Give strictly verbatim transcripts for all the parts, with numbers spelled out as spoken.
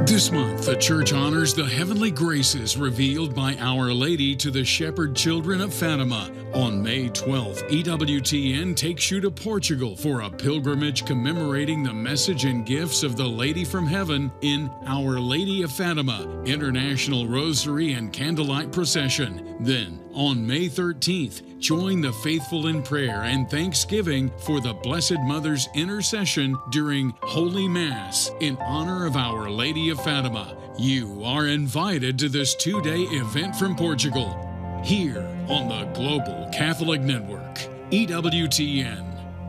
This month, the church honors the heavenly graces revealed by Our Lady to the shepherd children of Fatima. On May twelfth, E W T N takes you to Portugal for a pilgrimage commemorating the message and gifts of the Lady from Heaven in Our Lady of Fatima, International Rosary and Candlelight Procession. Then, on May thirteenth, join the faithful in prayer and thanksgiving for the Blessed Mother's intercession during Holy Mass in honor of Our Lady of Fatima. You are invited to this two-day event from Portugal, here on the Global Catholic Network, E W T N.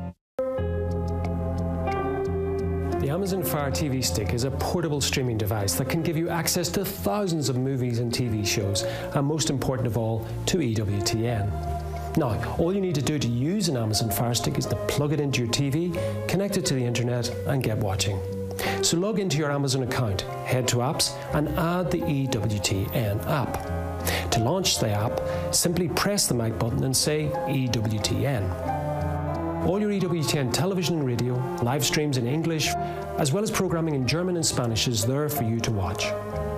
The Amazon Fire T V Stick is a portable streaming device that can give you access to thousands of movies and T V shows, and most important of all, to E W T N. Now, all you need to do to use an Amazon Fire Stick is to plug it into your T V, connect it to the internet, and get watching. So log into your Amazon account, head to apps, and add the E W T N app. To launch the app, simply press the mic button and say E W T N. All your E W T N television and radio, live streams in English, as well as programming in German and Spanish is there for you to watch.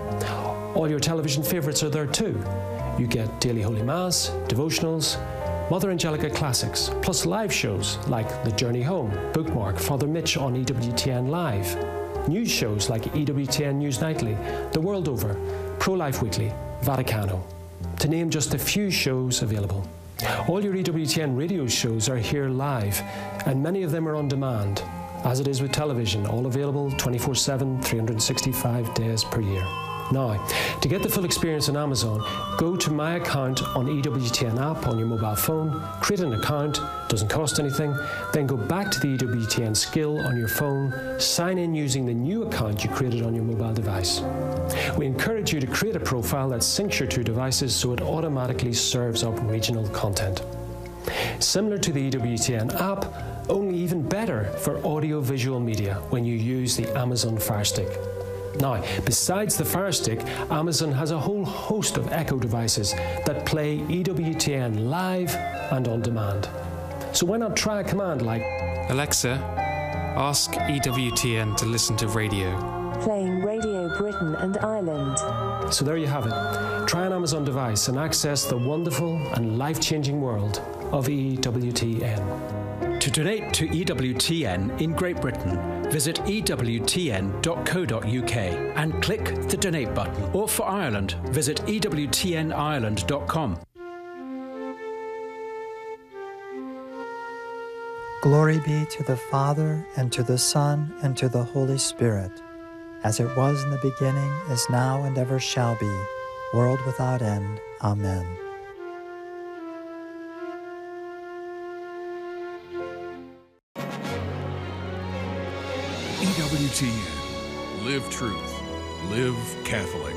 All your television favourites are there too. You get Daily Holy Mass, devotionals, Mother Angelica Classics, plus live shows like The Journey Home, Bookmark, Father Mitch on E W T N Live, news shows like E W T N News Nightly, The World Over, Pro-Life Weekly, Vaticano, to name just a few shows available. All your E W T N radio shows are here live, and many of them are on demand, as it is with television, all available twenty-four seven, three hundred sixty-five days per year. Now, to get the full experience on Amazon, go to My Account on E W T N app on your mobile phone, create an account, doesn't cost anything, then go back to the E W T N skill on your phone, sign in using the new account you created on your mobile device. We encourage you to create a profile that syncs your two devices so it automatically serves up regional content. Similar to the E W T N app, only even better for audio-visual media when you use the Amazon Fire Stick. Now, besides the Fire Stick, Amazon has a whole host of Echo devices that play E W T N live and on demand. So why not try a command like, Alexa, ask E W T N to listen to radio. Playing Radio Britain and Ireland. So there you have it. Try an Amazon device and access the wonderful and life-changing world of E W T N. To donate to E W T N in Great Britain, visit E W T N dot co dot U K and click the donate button. Or for Ireland, visit E W T N Ireland dot com. Glory be to the Father, and to the Son, and to the Holy Spirit, as it was in the beginning, is now, and ever shall be, world without end. Amen. E W T N. Live truth. Live Catholic.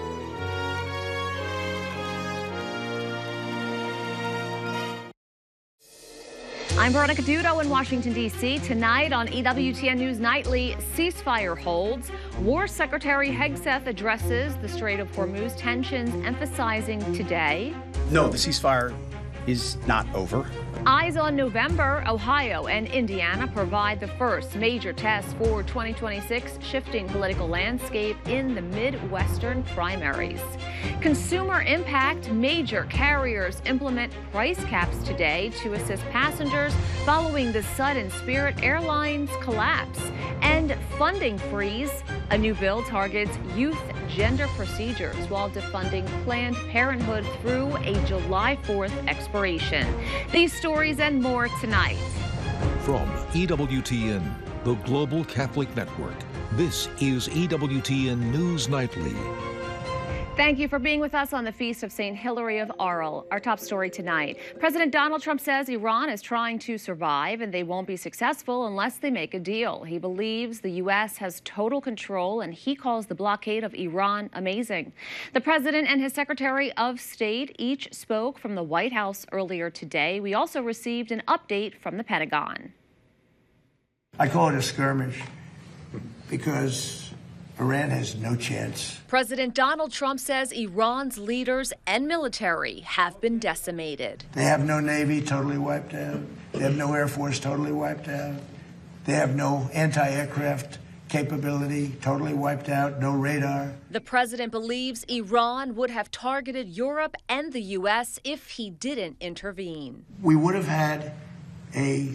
I'm Veronica Dudo in Washington, D C Tonight on E W T N News Nightly, ceasefire holds. War Secretary Hegseth addresses the Strait of Hormuz tensions, emphasizing today. No, the ceasefire is not over. Eyes on November, Ohio and Indiana provide the first major test for twenty twenty-six, shifting political landscape in the Midwestern primaries. Consumer impact, major carriers implement price caps today to assist passengers following the sudden Spirit Airlines collapse. And funding freeze, a new bill targets youth gender procedures while defunding Planned Parenthood through a July fourth expiration. These stories and more tonight. From E W T N, the Global Catholic Network, this is E W T N News Nightly. Thank you for being with us on the Feast of Saint Hilary of Arles. Our top story tonight. President Donald Trump says Iran is trying to survive and they won't be successful unless they make a deal. He believes the U S has total control and he calls the blockade of Iran amazing. The president and his Secretary of State each spoke from the White House earlier today. We also received an update from the Pentagon. I call it a skirmish because Iran has no chance. President Donald Trump says Iran's leaders and military have been decimated. They have no Navy, totally wiped out. They have no Air Force, totally wiped out. They have no anti-aircraft capability, totally wiped out, no radar. The president believes Iran would have targeted Europe and the U S if he didn't intervene. We would have had a,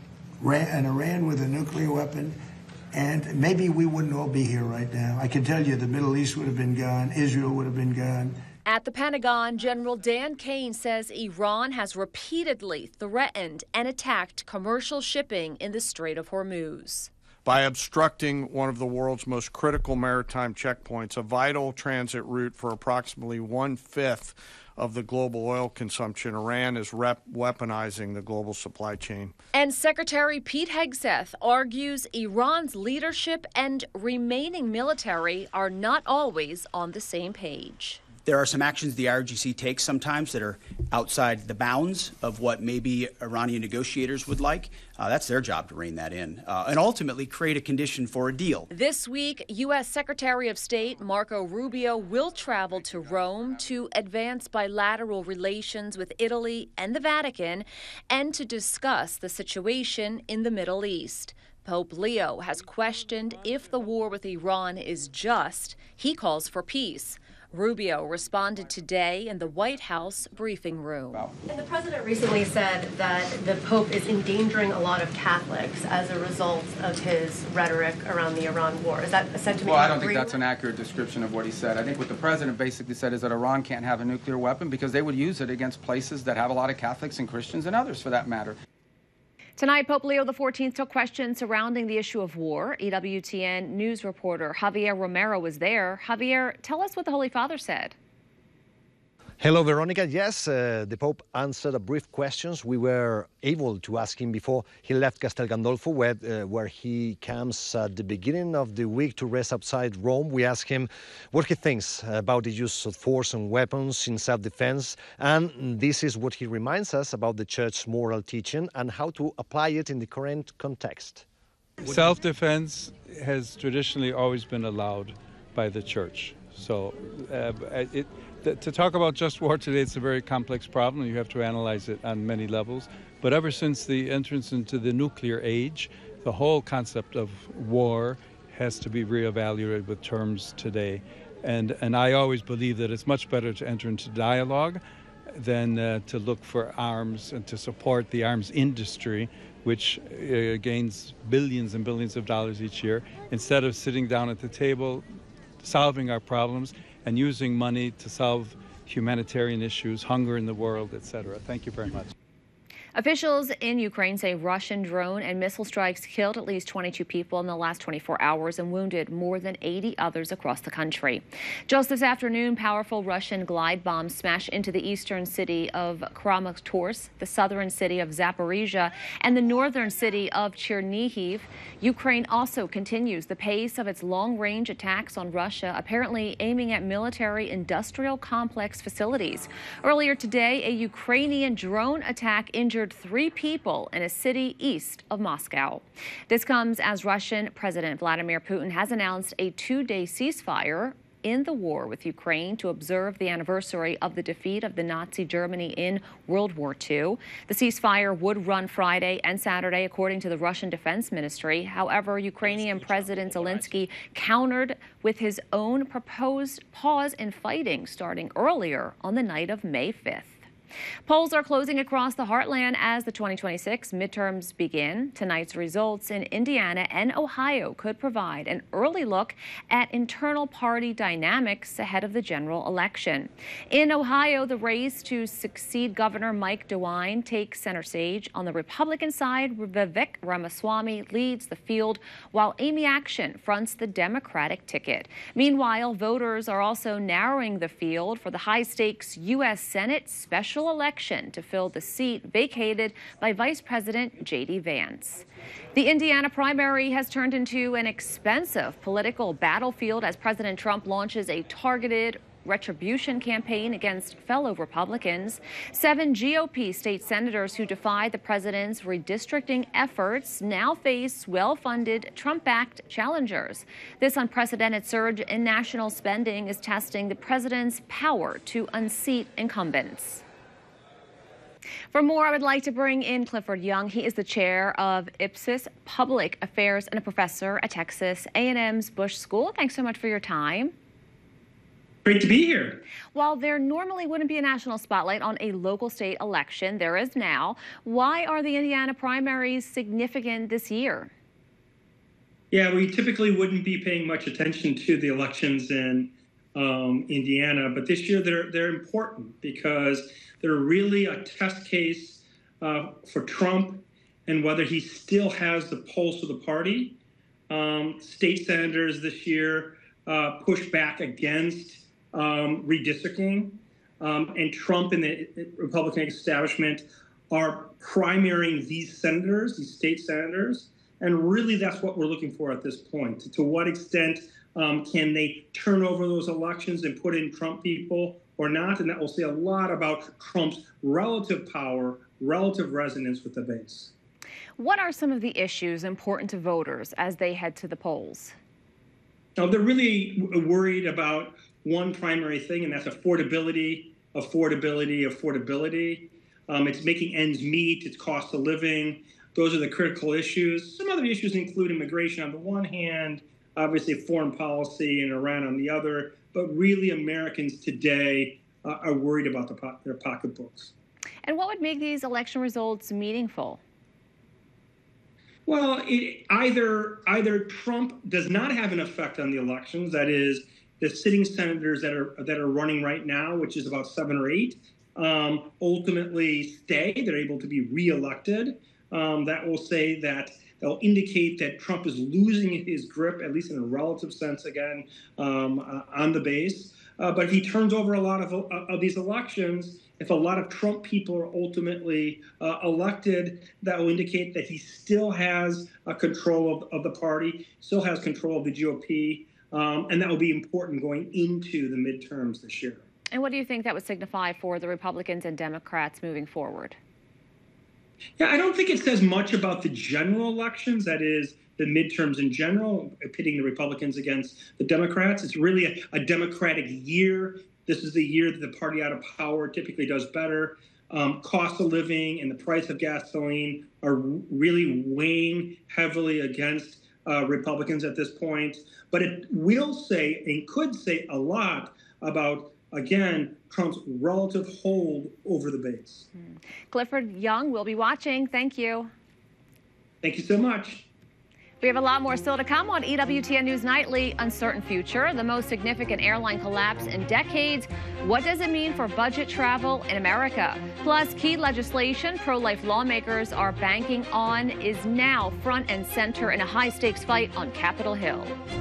an Iran with a nuclear weapon, and maybe we wouldn't all be here right now. I can tell you the Middle East would have been gone, Israel would have been gone. At the Pentagon, General Dan Kane says Iran has repeatedly threatened and attacked commercial shipping in the Strait of Hormuz. By obstructing one of the world's most critical maritime checkpoints, a vital transit route for approximately one-fifth of the global oil consumption, Iran is rep- weaponizing the global supply chain. And Secretary Pete Hegseth argues Iran's leadership and remaining military are not always on the same page. There are some actions the I R G C takes sometimes that are outside the bounds of what maybe Iranian negotiators would like. Uh, that's their job to rein that in uh, and ultimately create a condition for a deal. This week, U S Secretary of State Marco Rubio will travel to Rome to advance bilateral relations with Italy and the Vatican and to discuss the situation in the Middle East. Pope Leo has questioned if the war with Iran is just. He calls for peace. Rubio responded today in the White House briefing room. And the president recently said that the Pope is endangering a lot of Catholics as a result of his rhetoric around the Iran war. Is that a sentiment? Well, I don't think that's an accurate description of what he said. I think what the president basically said is that Iran can't have a nuclear weapon because they would use it against places that have a lot of Catholics and Christians and others for that matter. Tonight, Pope Leo the fourteenth took questions surrounding the issue of war. E W T N news reporter Javier Romero was there. Javier, tell us what the Holy Father said. Hello, Veronica. Yes, uh, the Pope answered a brief questions we were able to ask him before he left Castel Gandolfo, where, uh, where he comes at the beginning of the week to rest outside Rome. We asked him what he thinks about the use of force and weapons in self-defense, and this is what he reminds us about the Church's moral teaching and how to apply it in the current context. Self-defense has traditionally always been allowed by the Church. So uh, it, th- to talk about just war today, it's a very complex problem. You have to analyze it on many levels. But ever since the entrance into the nuclear age, the whole concept of war has to be reevaluated with terms today. And, and I always believe that it's much better to enter into dialogue than uh, to look for arms and to support the arms industry, which uh, gains billions and billions of dollars each year, instead of sitting down at the table, solving our problems and using money to solve humanitarian issues, hunger in the world, et cetera. Thank you very much. Officials in Ukraine say Russian drone and missile strikes killed at least twenty-two people in the last twenty-four hours and wounded more than eighty others across the country. Just this afternoon, powerful Russian glide bombs smashed into the eastern city of Kramatorsk, the southern city of Zaporizhia, and the northern city of Chernihiv. Ukraine also continues the pace of its long-range attacks on Russia, apparently aiming at military-industrial complex facilities. Earlier today, a Ukrainian drone attack injured three people in a city east of Moscow. This comes as Russian President Vladimir Putin has announced a two-day ceasefire in the war with Ukraine to observe the anniversary of the defeat of the Nazi Germany in World War Two. The ceasefire would run Friday and Saturday, according to the Russian Defense Ministry. However, Ukrainian President Zelensky countered with his own proposed pause in fighting starting earlier on the night of May fifth. Polls are closing across the heartland as the twenty twenty-six midterms begin. Tonight's results in Indiana and Ohio could provide an early look at internal party dynamics ahead of the general election. In Ohio, the race to succeed Governor Mike DeWine takes center stage. On the Republican side, Vivek Ramaswamy leads the field, while Amy Action fronts the Democratic ticket. Meanwhile, voters are also narrowing the field for the high-stakes U S Senate special election to fill the seat vacated by Vice President J D Vance. The Indiana primary has turned into an expensive political battlefield as President Trump launches a targeted retribution campaign against fellow Republicans. Seven G O P state senators who defied the president's redistricting efforts now face well-funded Trump-backed challengers. This unprecedented surge in national spending is testing the president's power to unseat incumbents. For more, I would like to bring in Clifford Young. He is the chair of Ipsos Public Affairs and a professor at Texas A and M's Bush School. Thanks so much for your time. Great to be here. While there normally wouldn't be a national spotlight on a local state election, there is now. Why are the Indiana primaries significant this year? Yeah, we typically wouldn't be paying much attention to the elections in um, Indiana, but this year they're they're important because they're really a test case uh, for Trump and whether he still has the pulse of the party. Um, state senators this year uh, pushed back against um, redistricting, um, and Trump and the Republican establishment are primarying these senators, these state senators, and really that's what we're looking for at this point. To, to what extent um, can they turn over those elections and put in Trump people or not? And that will say a lot about Trump's relative power, relative resonance with the base. What are some of the issues important to voters as they head to the polls? Now, they're really worried about one primary thing, and that's affordability, affordability, affordability. Um, it's making ends meet, it's cost of living. Those are the critical issues. Some other issues include immigration on the one hand, obviously foreign policy and Iran on the other, but really Americans today uh, are worried about the po- their pocketbooks. And what would make these election results meaningful? Well, it, either either Trump does not have an effect on the elections, that is, the sitting senators that are that are running right now, which is about seven or eight, um, ultimately stay. They're able to be reelected. Um, that will say that they'll indicate that Trump is losing his grip, at least in a relative sense, again, um, uh, on the base. Uh, but if he turns over a lot of, uh, of these elections, if a lot of Trump people are ultimately uh, elected, that will indicate that he still has uh, control of, of the party, still has control of the G O P, um, and that will be important going into the midterms this year. And what do you think that would signify for the Republicans and Democrats moving forward? Yeah, I don't think it says much about the general elections, that is, the midterms in general, pitting the Republicans against the Democrats. It's really a, a Democratic year. This is the year that the party out of power typically does better. Um, cost of living and the price of gasoline are really weighing heavily against uh, Republicans at this point. But it will say and could say a lot about, again, Trump's relative hold over the base. Mm. Clifford Young will be watching. Thank you. Thank you so much. We have a lot more still to come on E W T N News Nightly. Uncertain future, the most significant airline collapse in decades. What does it mean for budget travel in America? Plus, key legislation pro-life lawmakers are banking on is now front and center in a high-stakes fight on Capitol Hill.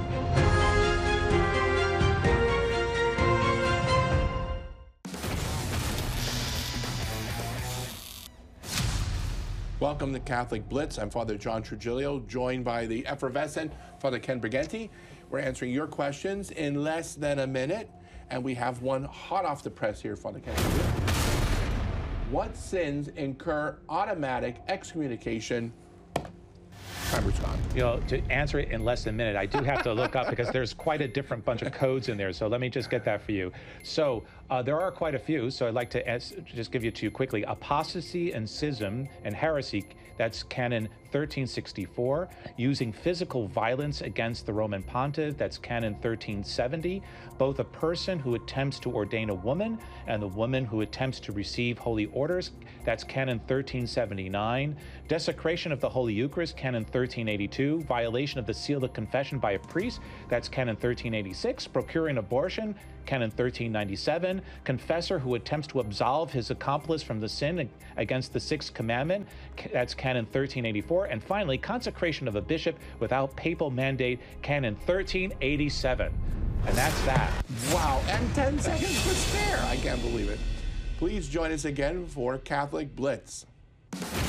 Welcome to Catholic Blitz. I'm Father John Trujillo, joined by the effervescent Father Ken Briganti. We're answering your questions in less than a minute, and we have one hot off the press here, Father Ken. What sins incur automatic excommunication? Timer's gone. You know, to answer it in less than a minute, I do have to look up because there's quite a different bunch of codes in there. So let me just get that for you. So uh, there are quite a few. So I'd like to as, just give you two quickly. Apostasy and schism and heresy, that's canon thirteen sixty-four. Using physical violence against the Roman pontiff, that's canon thirteen seventy. Both a person who attempts to ordain a woman and the woman who attempts to receive holy orders, that's canon thirteen seventy-nine. Desecration of the Holy Eucharist, canon thirteen eighty-two. Violation of the seal of confession by a priest, that's canon thirteen eighty-six. Procuring abortion, canon thirteen ninety-seven. Confessor who attempts to absolve his accomplice from the sin against the sixth commandment, that's canon thirteen eighty-four. And finally, consecration of a bishop without papal mandate, canon thirteen eighty-seven. And that's that. Wow, and ten seconds to spare. I can't believe it. Please join us again for Catholic Blitz.